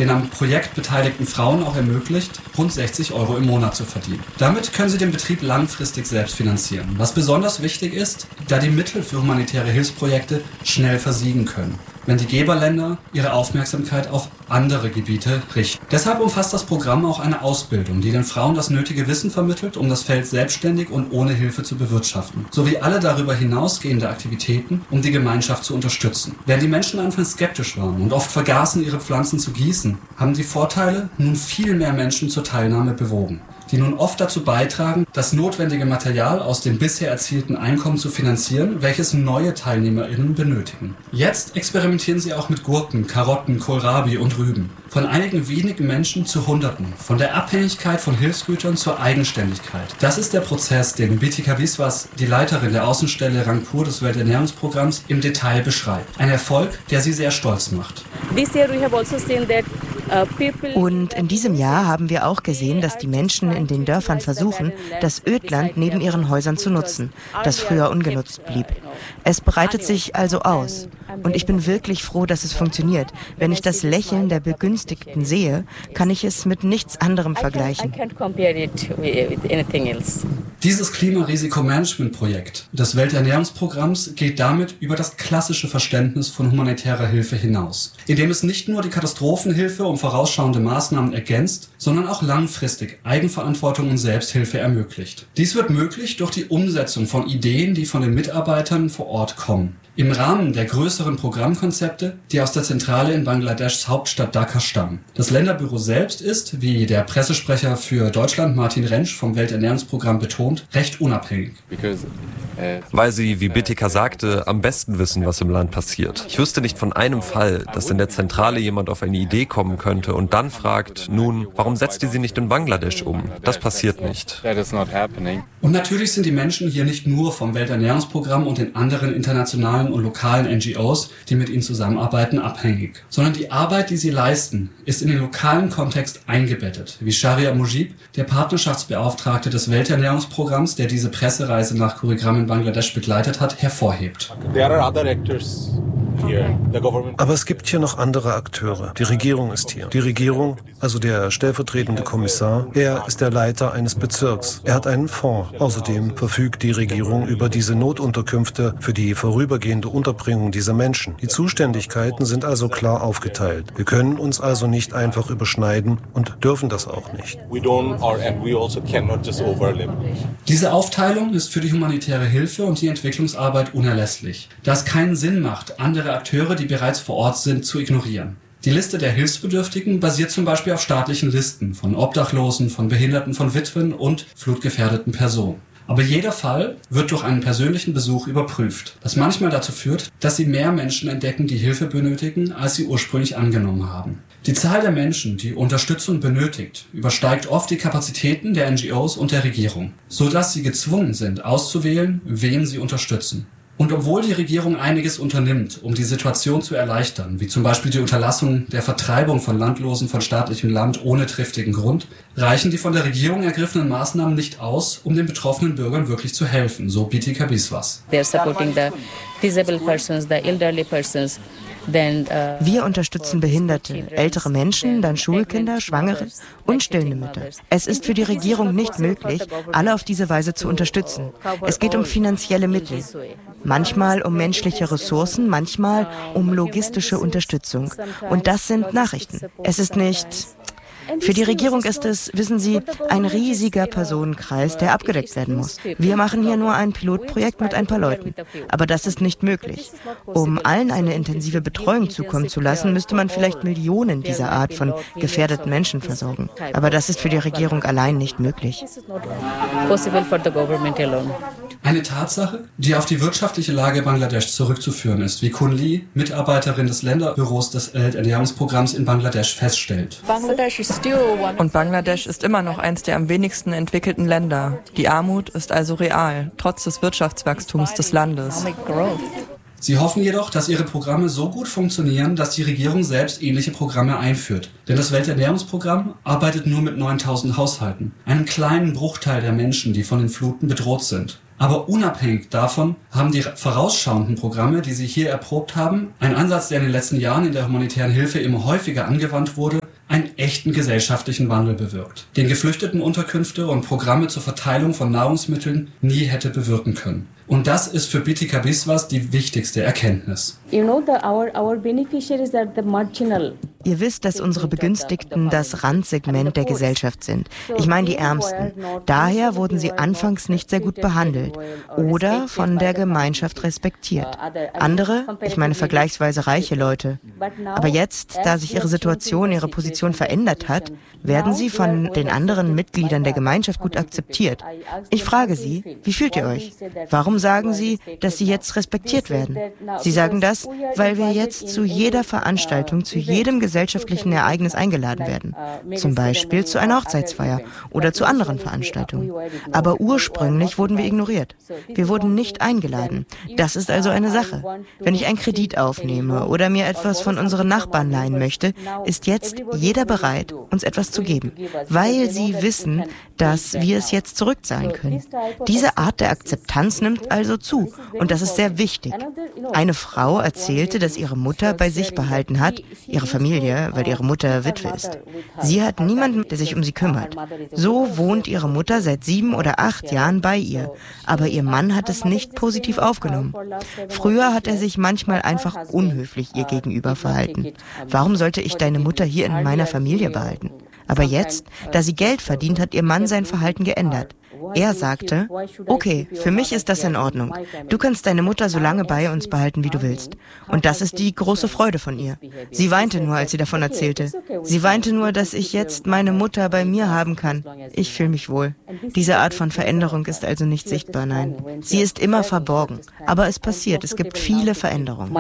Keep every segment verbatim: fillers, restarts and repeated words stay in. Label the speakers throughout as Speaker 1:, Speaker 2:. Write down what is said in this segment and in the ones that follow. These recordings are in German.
Speaker 1: den am Projekt beteiligten Frauen auch ermöglicht, rund sechzig Euro im Monat zu verdienen. Damit können sie den Betrieb langfristig selbst finanzieren, was besonders wichtig ist, da die Mittel für humanitäre Hilfsprojekte schnell versiegen können, wenn die Geberländer ihre Aufmerksamkeit auf andere Gebiete richten. Deshalb umfasst das Programm auch eine Ausbildung, die den Frauen das nötige Wissen vermittelt, um das Feld selbstständig und ohne Hilfe zu bewirtschaften, sowie alle darüber hinausgehende Aktivitäten, um die Gemeinschaft zu unterstützen. Während die Menschen anfangs skeptisch waren und oft vergaßen, ihre Pflanzen zu gießen, haben die Vorteile nun viel mehr Menschen zur Teilnahme bewogen, die nun oft dazu beitragen, das notwendige Material aus dem bisher erzielten Einkommen zu finanzieren, welches neue TeilnehmerInnen benötigen. Jetzt experimentieren sie auch mit Gurken, Karotten, Kohlrabi und Rüben. Von einigen wenigen Menschen zu Hunderten. Von der Abhängigkeit von Hilfsgütern zur Eigenständigkeit. Das ist der Prozess, den Bitika Biswas, die Leiterin der Außenstelle Rangpur des Welternährungsprogramms, im Detail beschreibt. Ein Erfolg, der sie sehr stolz macht.
Speaker 2: Und in diesem Jahr haben wir auch gesehen, dass die Menschen in den Dörfern versuchen, das Ödland neben ihren Häusern zu nutzen, das früher ungenutzt blieb. Es breitet sich also aus. Und ich bin wirklich froh, dass es funktioniert. Wenn ich das Lächeln der Begünstigten sehe, kann ich es mit nichts anderem vergleichen.
Speaker 1: Dieses Klimarisikomanagement-Projekt des Welternährungsprogramms geht damit über das klassische Verständnis von humanitärer Hilfe hinaus, indem es nicht nur die Katastrophenhilfe und vorausschauende Maßnahmen ergänzt, sondern auch langfristig Eigenverantwortung und Selbsthilfe ermöglicht. Dies wird möglich durch die Umsetzung von Ideen, die von den Mitarbeitern vor Ort kommen. Im Rahmen der größeren Programmkonzepte, die aus der Zentrale in Bangladeschs Hauptstadt Dhaka stammen. Das Länderbüro selbst ist, wie der Pressesprecher für Deutschland Martin Rentsch vom Welternährungsprogramm betont, recht unabhängig.
Speaker 3: Weil sie, wie Bitika sagte, am besten wissen, was im Land passiert. Ich wüsste nicht von einem Fall, dass in der Zentrale jemand auf eine Idee kommen könnte und dann fragt, nun, warum setzt ihr sie nicht in Bangladesch um? Das passiert nicht.
Speaker 1: Und natürlich sind die Menschen hier nicht nur vom Welternährungsprogramm und den anderen internationalen und lokalen N G Os, die mit ihnen zusammenarbeiten, abhängig, sondern die Arbeit, die sie leisten, ist in den lokalen Kontext eingebettet, wie Sharia Mujib, der Partnerschaftsbeauftragte des Welternährungsprogramms, der diese Pressereise nach Kurigram in Bangladesch begleitet hat, hervorhebt.
Speaker 4: Aber es gibt hier noch andere Akteure. Die Regierung ist hier. Die Regierung, also der stellvertretende Kommissar, er ist der Leiter eines Bezirks. Er hat einen Fonds. Außerdem verfügt die Regierung über diese Notunterkünfte für die vorübergehende Unterbringung dieser Menschen. Die Zuständigkeiten sind also klar aufgeteilt. Wir können uns also nicht einfach überschneiden und dürfen das auch nicht.
Speaker 1: Diese Aufteilung ist für die humanitäre Hilfe und die Entwicklungsarbeit unerlässlich, da es keinen Sinn macht, andere Akteure, die bereits vor Ort sind, zu ignorieren. Die Liste der Hilfsbedürftigen basiert zum Beispiel auf staatlichen Listen von Obdachlosen, von Behinderten, von Witwen und flutgefährdeten Personen. Aber jeder Fall wird durch einen persönlichen Besuch überprüft, was manchmal dazu führt, dass sie mehr Menschen entdecken, die Hilfe benötigen, als sie ursprünglich angenommen haben. Die Zahl der Menschen, die Unterstützung benötigt, übersteigt oft die Kapazitäten der N G Os und der Regierung, sodass sie gezwungen sind, auszuwählen, wen sie unterstützen. Und obwohl die Regierung einiges unternimmt, um die Situation zu erleichtern, wie zum Beispiel die Unterlassung der Vertreibung von Landlosen von staatlichem Land ohne triftigen Grund, reichen die von der Regierung ergriffenen Maßnahmen nicht aus, um den betroffenen Bürgern wirklich zu helfen, so Bitika Biswas.
Speaker 2: They're supporting the disabled persons, the elderly persons. Wir unterstützen Behinderte, ältere Menschen, dann Schulkinder, Schwangere und stillende Mütter. Es ist für die Regierung nicht möglich, alle auf diese Weise zu unterstützen. Es geht um finanzielle Mittel, manchmal um menschliche Ressourcen, manchmal um logistische Unterstützung. Und das sind Nachrichten. Es ist nicht... Für die Regierung ist es, wissen Sie, ein riesiger Personenkreis, der abgedeckt werden muss. Wir machen hier nur ein Pilotprojekt mit ein paar Leuten. Aber das ist nicht möglich. Um allen eine intensive Betreuung zukommen zu lassen, müsste man vielleicht Millionen dieser Art von gefährdeten Menschen versorgen. Aber das ist für die Regierung allein nicht möglich.
Speaker 1: Eine Tatsache, die auf die wirtschaftliche Lage Bangladeschs zurückzuführen ist, wie Kun Lee, Mitarbeiterin des Länderbüros des Welternährungsprogramms in Bangladesch, feststellt.
Speaker 5: Und Bangladesch ist immer noch eins der am wenigsten entwickelten Länder. Die Armut ist also real, trotz des Wirtschaftswachstums des Landes.
Speaker 1: Sie hoffen jedoch, dass ihre Programme so gut funktionieren, dass die Regierung selbst ähnliche Programme einführt. Denn das Welternährungsprogramm arbeitet nur mit neuntausend Haushalten, einem kleinen Bruchteil der Menschen, die von den Fluten bedroht sind. Aber unabhängig davon haben die vorausschauenden Programme, die sie hier erprobt haben, ein Ansatz, der in den letzten Jahren in der humanitären Hilfe immer häufiger angewandt wurde, einen echten gesellschaftlichen Wandel bewirkt, den Geflüchtetenunterkünfte und Programme zur Verteilung von Nahrungsmitteln nie hätte bewirken können. Und das ist für Bitika Biswas die wichtigste Erkenntnis.
Speaker 2: You know, the, our, our beneficiaries are the marginal. Ihr wisst, dass unsere Begünstigten das Randsegment der Gesellschaft sind. Ich meine die Ärmsten. Daher wurden sie anfangs nicht sehr gut behandelt oder von der Gemeinschaft respektiert. Andere, ich meine vergleichsweise reiche Leute. Aber jetzt, da sich ihre Situation, ihre Position verändert hat, werden sie von den anderen Mitgliedern der Gemeinschaft gut akzeptiert. Ich frage Sie, wie fühlt ihr euch? Warum sagen Sie, dass Sie jetzt respektiert werden? Sie sagen das, weil wir jetzt zu jeder Veranstaltung, zu jedem gesellschaftlichen Ereignis eingeladen werden. Zum Beispiel zu einer Hochzeitsfeier oder zu anderen Veranstaltungen. Aber ursprünglich wurden wir ignoriert. Wir wurden nicht eingeladen. Das ist also eine Sache. Wenn ich einen Kredit aufnehme oder mir etwas von unseren Nachbarn leihen möchte, ist jetzt jeder bereit, uns etwas zu geben, weil sie wissen, dass wir es jetzt zurückzahlen können. Diese Art der Akzeptanz nimmt also zu und das ist sehr wichtig. Eine Frau erzählte, dass ihre Mutter bei sich behalten hat, ihre Familie, weil ihre Mutter Witwe ist. Sie hat niemanden, der sich um sie kümmert. So wohnt ihre Mutter seit sieben oder acht Jahren bei ihr, aber ihr Mann hat es nicht positiv aufgenommen. Früher hat er sich manchmal einfach unhöflich ihr gegenüber verhalten. Warum sollte ich deine Mutter hier in meiner Familie behalten? Aber jetzt, da sie Geld verdient, hat ihr Mann sein Verhalten geändert. Er sagte, okay, für mich ist das in Ordnung. Du kannst deine Mutter so lange bei uns behalten, wie du willst. Und das ist die große Freude von ihr. Sie weinte nur, als sie davon erzählte. Sie weinte nur, dass ich jetzt meine Mutter bei mir haben kann. Ich fühle mich wohl. Diese Art von Veränderung ist also nicht sichtbar, nein. Sie ist immer verborgen. Aber es passiert, es gibt viele Veränderungen.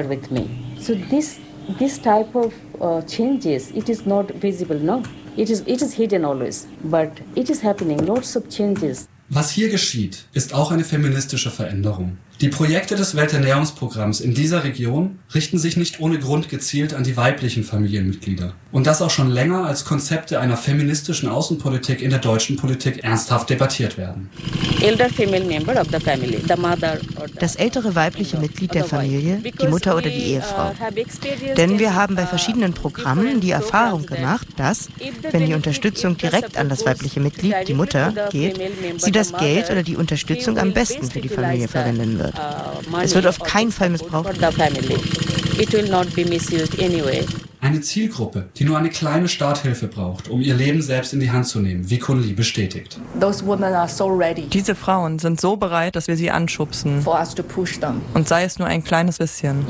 Speaker 6: This type of uh, changes, it is not visible, no. It is, it is hidden always, but it is happening, lots of changes.
Speaker 1: Was hier geschieht, ist auch eine feministische Veränderung. Die Projekte des Welternährungsprogramms in dieser Region richten sich nicht ohne Grund gezielt an die weiblichen Familienmitglieder. Und das auch schon länger als Konzepte einer feministischen Außenpolitik in der deutschen Politik ernsthaft debattiert werden.
Speaker 2: Das ältere weibliche Mitglied der Familie, die Mutter oder die Ehefrau. Denn wir haben bei verschiedenen Programmen die Erfahrung gemacht, dass, wenn die Unterstützung direkt an das weibliche Mitglied, die Mutter, geht, sie das Geld oder die Unterstützung am besten für die Familie verwenden wird. Es wird auf keinen Fall missbraucht.
Speaker 1: Eine Zielgruppe, die nur eine kleine Starthilfe braucht, um ihr Leben selbst in die Hand zu nehmen, wie Kun Li bestätigt.
Speaker 5: Diese Frauen sind so bereit, dass wir sie anschubsen. Und sei es nur ein kleines bisschen.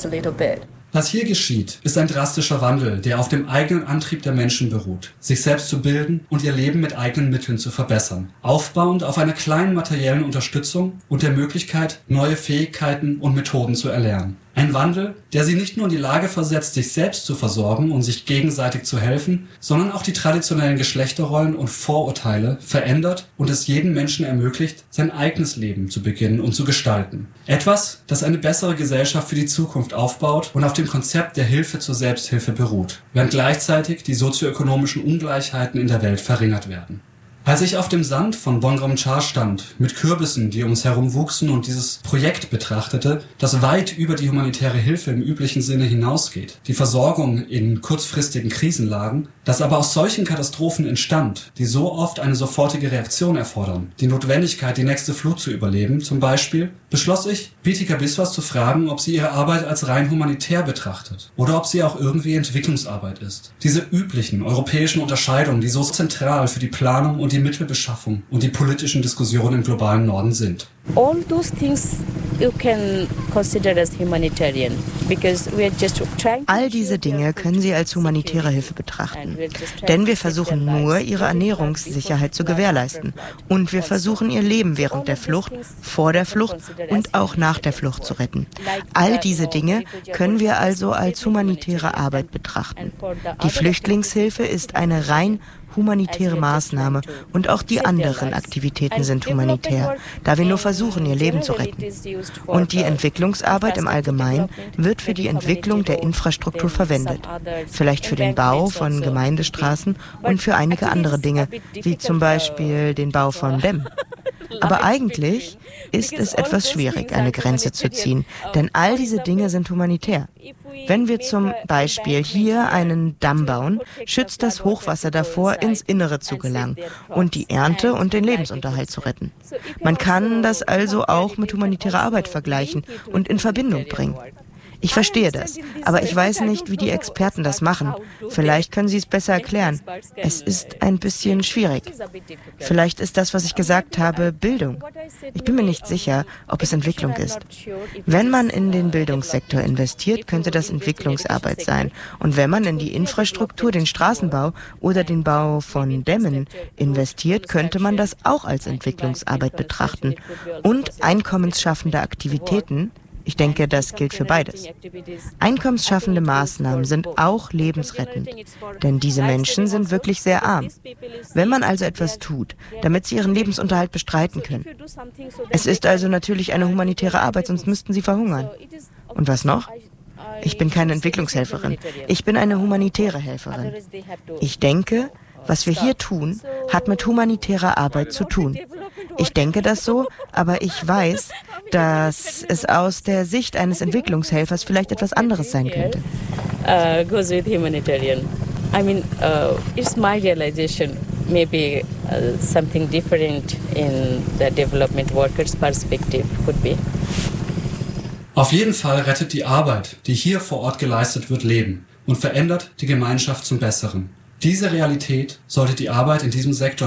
Speaker 1: Was hier geschieht, ist ein drastischer Wandel, der auf dem eigenen Antrieb der Menschen beruht, sich selbst zu bilden und ihr Leben mit eigenen Mitteln zu verbessern, aufbauend auf einer kleinen materiellen Unterstützung und der Möglichkeit, neue Fähigkeiten und Methoden zu erlernen. Ein Wandel, der sie nicht nur in die Lage versetzt, sich selbst zu versorgen und sich gegenseitig zu helfen, sondern auch die traditionellen Geschlechterrollen und Vorurteile verändert und es jedem Menschen ermöglicht, sein eigenes Leben zu beginnen und zu gestalten. Etwas, das eine bessere Gesellschaft für die Zukunft aufbaut und auf dem Konzept der Hilfe zur Selbsthilfe beruht, während gleichzeitig die sozioökonomischen Ungleichheiten in der Welt verringert werden. Als ich auf dem Sand von Bongrom Char stand, mit Kürbissen, die um uns herum wuchsen und dieses Projekt betrachtete, das weit über die humanitäre Hilfe im üblichen Sinne hinausgeht, die Versorgung in kurzfristigen Krisenlagen, das aber aus solchen Katastrophen entstand, die so oft eine sofortige Reaktion erfordern, die Notwendigkeit, die nächste Flut zu überleben, zum Beispiel, beschloss ich, Bitika Biswas zu fragen, ob sie ihre Arbeit als rein humanitär betrachtet oder ob sie auch irgendwie Entwicklungsarbeit ist. Diese üblichen europäischen Unterscheidungen, die so zentral für die Planung und die Mittelbeschaffung und die politischen Diskussionen im globalen Norden sind.
Speaker 6: All those things you can consider as humanitarian, because we are just trying.
Speaker 2: All diese Dinge können Sie als humanitäre Hilfe betrachten, denn wir versuchen nur, ihre Ernährungssicherheit zu gewährleisten und wir versuchen, ihr Leben während der Flucht, vor der Flucht und auch nach der Flucht zu retten. All diese Dinge können wir also als humanitäre Arbeit betrachten. Die Flüchtlingshilfe ist eine rein humanitäre Maßnahme und auch die anderen Aktivitäten sind humanitär, da wir nur versuchen, ihr Leben zu retten. Und die Entwicklungsarbeit im Allgemeinen wird für die Entwicklung der Infrastruktur verwendet, vielleicht für den Bau von Gemeindestraßen und für einige andere Dinge, wie zum Beispiel den Bau von Dämmen. Aber eigentlich ist es etwas schwierig, eine Grenze zu ziehen, denn all diese Dinge sind humanitär. Wenn wir zum Beispiel hier einen Damm bauen, schützt das Hochwasser davor, ins Innere zu gelangen und die Ernte und den Lebensunterhalt zu retten. Man kann das also auch mit humanitärer Arbeit vergleichen und in Verbindung bringen. Ich verstehe das, aber ich weiß nicht, wie die Experten das machen. Vielleicht können Sie es besser erklären. Es ist ein bisschen schwierig. Vielleicht ist das, was ich gesagt habe, Bildung. Ich bin mir nicht sicher, ob es Entwicklung ist. Wenn man in den Bildungssektor investiert, könnte das Entwicklungsarbeit sein. Und wenn man in die Infrastruktur, den Straßenbau oder den Bau von Dämmen investiert, könnte man das auch als Entwicklungsarbeit betrachten. Und einkommensschaffende Aktivitäten. Ich denke, das gilt für beides. Einkommensschaffende Maßnahmen sind auch lebensrettend, denn diese Menschen sind wirklich sehr arm. Wenn man also etwas tut, damit sie ihren Lebensunterhalt bestreiten können. Es ist also natürlich eine humanitäre Arbeit, sonst müssten sie verhungern. Und was noch? Ich bin keine Entwicklungshelferin. Ich bin eine humanitäre Helferin. Ich denke, was wir hier tun, hat mit humanitärer Arbeit zu tun. Ich denke das so, aber ich weiß, dass es aus der Sicht eines Entwicklungshelfers vielleicht etwas anderes sein könnte.
Speaker 6: Uh, goes with humanitarian. I mean, uh, it's my realization. Maybe uh, something different in the development workers' perspective could be.
Speaker 1: Auf jeden Fall rettet die Arbeit, die hier vor Ort geleistet wird, Leben und verändert die Gemeinschaft zum Besseren. Diese Realität sollte die Arbeit in diesem Sektor